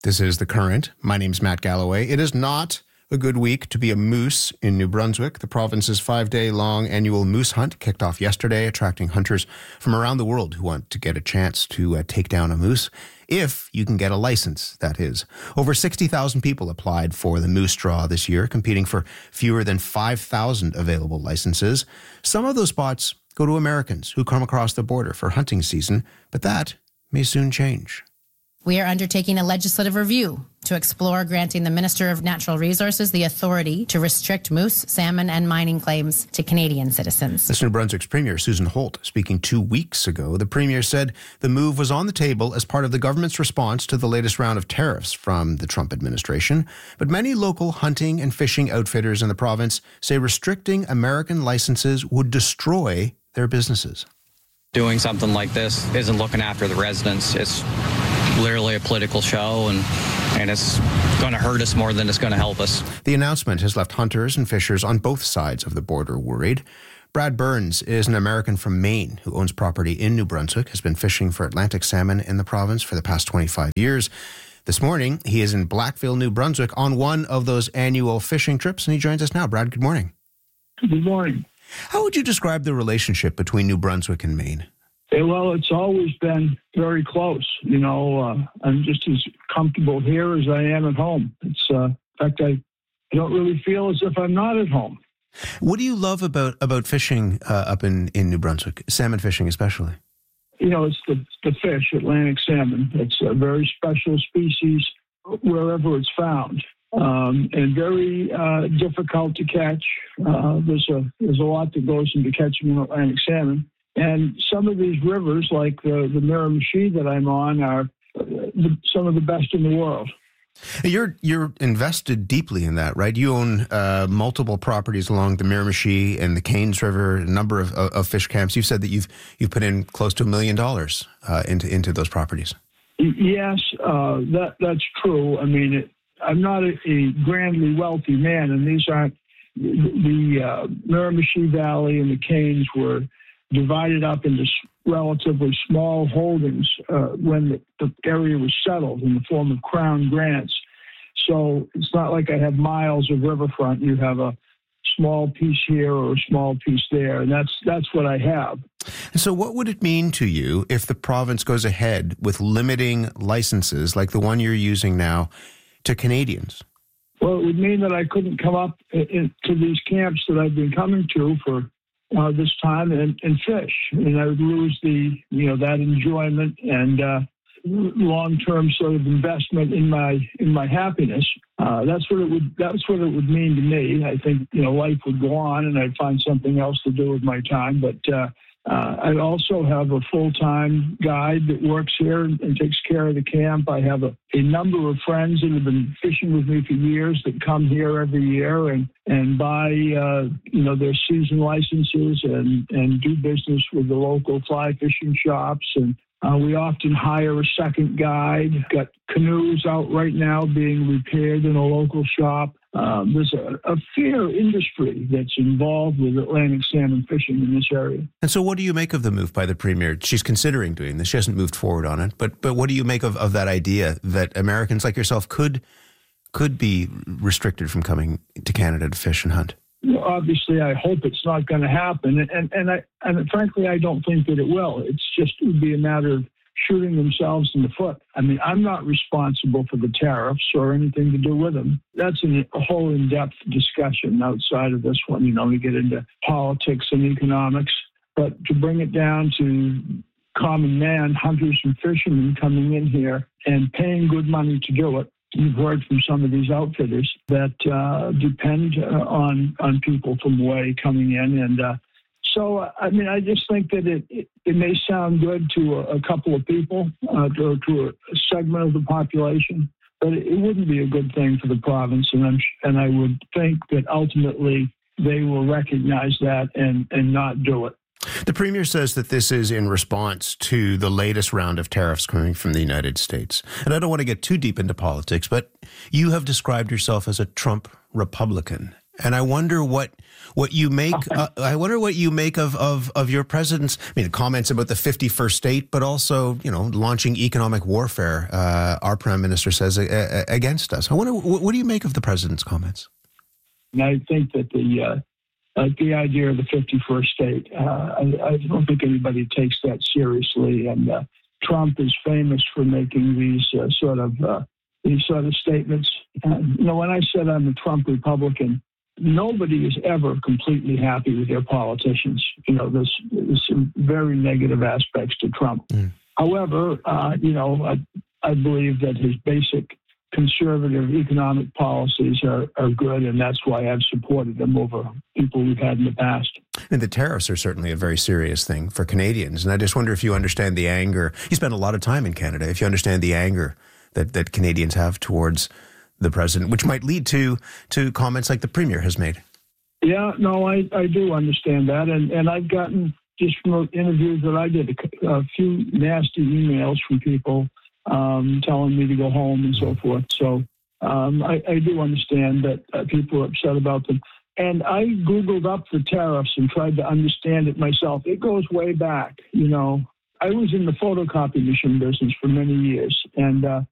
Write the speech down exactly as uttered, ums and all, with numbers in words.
This is The Current. My name's Matt Galloway. It is not a good week to be a moose in New Brunswick. The province's five-day-long annual moose hunt kicked off yesterday, attracting hunters from around the world who want to get a chance to uh, take down a moose. If you can get a license, that is. Over sixty thousand people applied for the moose draw this year, competing for fewer than five thousand available licenses. Some of those spots go to Americans who come across the border for hunting season, but that may soon change. We are undertaking a legislative review to explore granting the Minister of Natural Resources the authority to restrict moose, salmon, and mining claims to Canadian citizens. This New Brunswick's Premier, Susan Holt, speaking two weeks ago. The Premier said the move was on the table as part of the government's response to the latest round of tariffs from the Trump administration. But many local hunting and fishing outfitters in the province say restricting American licenses would destroy their businesses. Doing something like this isn't looking after the residents. It's literally a political show, and, and it's going to hurt us more than it's going to help us. The announcement has left hunters and fishers on both sides of the border worried. Brad Burns is an American from Maine who owns property in New Brunswick, has been fishing for Atlantic salmon in the province for the past twenty-five years. This morning, he is in Blackville, New Brunswick on one of those annual fishing trips, and he joins us now. Brad, good morning. Good morning. How would you describe the relationship between New Brunswick and Maine? Yeah, well, it's always been very close. You know, uh, I'm just as comfortable here as I am at home. It's, uh, in fact, I, I don't really feel as if I'm not at home. What do you love about, about fishing uh, up in, in New Brunswick, salmon fishing especially? You know, it's the, the fish, Atlantic salmon. It's a very special species wherever it's found. Um, and very uh, difficult to catch. Uh, there's a there's a lot that goes into catching an Atlantic salmon. And some of these rivers, like the, the Miramichi that I'm on, are uh, the, some of the best in the world. You're you're invested deeply in that, right? You own uh, multiple properties along the Miramichi and the Cairns River, a number of, of, of fish camps. You've said that you've you've put in close to a million dollars uh, into into those properties. Yes, uh, that that's true. I mean, it, I'm not a, a grandly wealthy man, and these aren't the uh, Miramichi Valley and the Cairns were divided up into relatively small holdings uh, when the, the area was settled in the form of crown grants. So it's not like I have miles of riverfront. You have a small piece here or a small piece there, and that's that's what I have. So what would it mean to you if the province goes ahead with limiting licenses like the one you're using now to Canadians? Well, it would mean that I couldn't come up in, in, to these camps that I've been coming to for Uh, this time and, and fish, and I would lose the you know that enjoyment and uh, long-term sort of investment in my in my happiness. Uh, that's what it would that's what it would mean to me. I think you know life would go on, and I'd find something else to do with my time. But uh, uh, I also have a full-time guide that works here and, and takes care of the camp. I have a, a number of friends that have been fishing with me for years that come here every year and and buy uh, you know their season licenses and and do business with the local fly fishing shops. And uh, we often hire a second guide. Got canoes out right now being repaired in a local shop. Um, there's a, a fair industry that's involved with Atlantic salmon fishing in this area. And so what do you make of the move by the Premier? She's considering doing this. She hasn't moved forward on it. But but what do you make of, of that idea that Americans like yourself could could be restricted from coming to Canada to fish and hunt? Well, obviously, I hope it's not going to happen. And, and, and, I, and frankly, I don't think that it will. It's just it would be a matter of shooting themselves in the foot. I mean, I'm not responsible for the tariffs or anything to do with them. That's an, a whole in-depth discussion outside of this one, you know, to get into politics and economics. But to bring it down to common man, hunters and fishermen coming in here and paying good money to do it, you've heard from some of these outfitters that uh, depend uh, on, on people from away coming in. And uh, So, I mean, I just think that it, it, it may sound good to a, a couple of people, uh, to, to a segment of the population, but it, it wouldn't be a good thing for the province. And, I'm, and I would think that ultimately they will recognize that and, and not do it. The Premier says that this is in response to the latest round of tariffs coming from the United States. And I don't want to get too deep into politics, but you have described yourself as a Trump Republican. And I wonder what what you make. Uh, I wonder what you make of, of of your president's. I mean, comments about the fifty-first state, but also, you know, launching economic warfare. Uh, our prime minister says uh, against us. I wonder what, what do you make of the president's comments? And I think that the uh, uh, the idea of the fifty-first state, uh, I, I don't think anybody takes that seriously. And uh, Trump is famous for making these uh, sort of uh, these sort of statements. Uh, you know, when I said I'm a Trump Republican, nobody is ever completely happy with their politicians. You know, there's, there's some very negative aspects to Trump. Mm. However, uh, you know, I, I believe that his basic conservative economic policies are, are good, and that's why I've supported him over people we've had in the past. And the tariffs are certainly a very serious thing for Canadians. And I just wonder if you understand the anger. You spend a lot of time in Canada. If you understand the anger that, that Canadians have towards the president, which might lead to to comments like the premier has made. Yeah, no, I, I do understand that. And, and I've gotten, just from interviews that I did, a, a few nasty emails from people um, telling me to go home and so forth. So um, I, I do understand that uh, people are upset about them. And I Googled up the tariffs and tried to understand it myself. It goes way back, you know. I was in the photocopy machine business for many years. And uh,